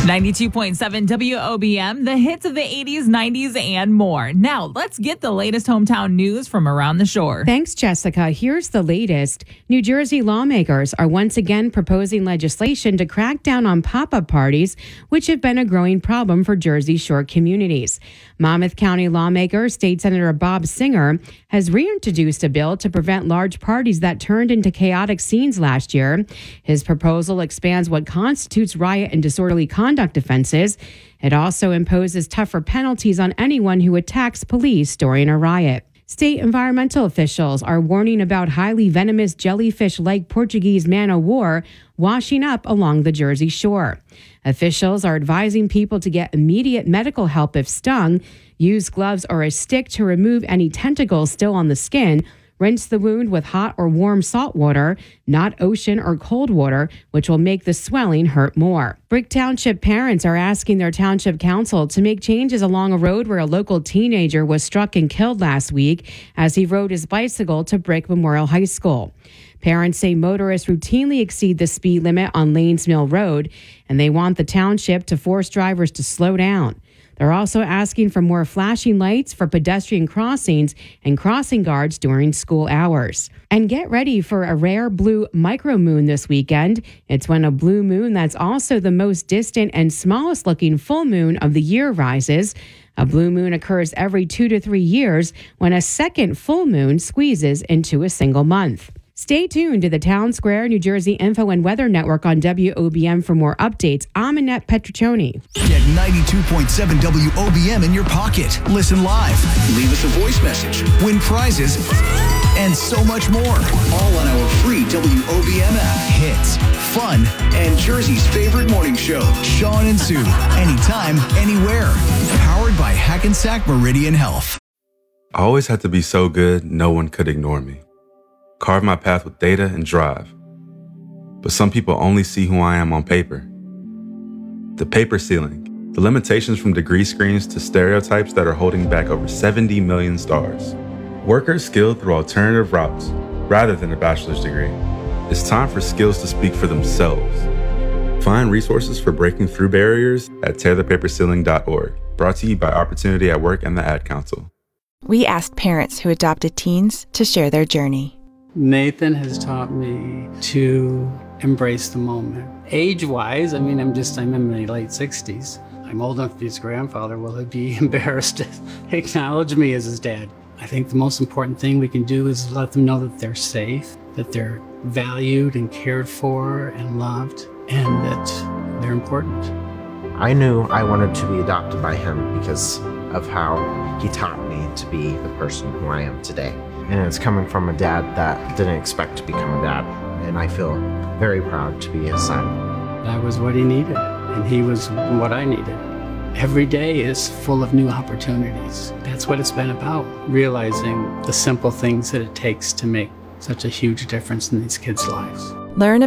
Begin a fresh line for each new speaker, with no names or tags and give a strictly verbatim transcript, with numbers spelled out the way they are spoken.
ninety-two point seven W O B M, the hits of the eighties, nineties, and more. Now, let's get the latest hometown news from around the shore.
Thanks, Jessica. Here's the latest. New Jersey lawmakers are once again proposing legislation to crack down on pop-up parties, which have been a growing problem for Jersey Shore communities. Monmouth County lawmaker, State Senator Bob Singer, has reintroduced a bill to prevent large parties that turned into chaotic scenes last year. His proposal expands what constitutes riot and disorderly conduct offenses. It also imposes tougher penalties on anyone who attacks police during a riot. State environmental officials are warning about highly venomous jellyfish-like Portuguese man-o'-war washing up along the Jersey Shore. Officials are advising people to get immediate medical help if stung, use gloves or a stick to remove any tentacles still on the skin, rinse the wound with hot or warm salt water, not ocean or cold water, which will make the swelling hurt more. Brick Township parents are asking their township council to make changes along a road where a local teenager was struck and killed last week as he rode his bicycle to Brick Memorial High School. Parents say motorists routinely exceed the speed limit on Lanes Mill Road, and they want the township to force drivers to slow down. They're also asking for more flashing lights for pedestrian crossings and crossing guards during school hours. And get ready for a rare blue micromoon this weekend. It's when a blue moon that's also the most distant and smallest looking full moon of the year rises. A blue moon occurs every two to three years when a second full moon squeezes into a single month. Stay tuned to the Town Square, New Jersey Info and Weather Network on W O B M for more updates. I'm Annette Petruccioni.
Get ninety-two point seven W O B M in your pocket. Listen live. Leave us a voice message. Win prizes. And so much more. All on our free W O B M app. Hits, fun, and Jersey's favorite morning show. Sean and Sue. Anytime, anywhere. Powered by Hackensack Meridian Health.
I always had to be so good, no one could ignore me. Carve my path with data and drive. But some people only see who I am on paper. The paper ceiling, the limitations from degree screens to stereotypes that are holding back over seventy million stars. Workers skilled through alternative routes rather than a bachelor's degree. It's time for skills to speak for themselves. Find resources for breaking through barriers at tear the paper ceiling dot org. Brought to you by Opportunity at Work and the Ad Council.
We asked parents who adopted teens to share their journey.
Nathan has taught me to embrace the moment. Age-wise, I mean, I'm just, I'm in my late sixties. I'm old enough to be his grandfather. Will he be embarrassed to acknowledge me as his dad? I think the most important thing we can do is let them know that they're safe, that they're valued and cared for and loved, and that they're important.
I knew I wanted to be adopted by him because of how he taught me to be the person who I am today. And it's coming from a dad that didn't expect to become a dad. And I feel very proud to be his son.
I was what he needed, and he was what I needed. Every day is full of new opportunities. That's what it's been about, realizing the simple things that it takes to make such a huge difference in these kids' lives.
Learn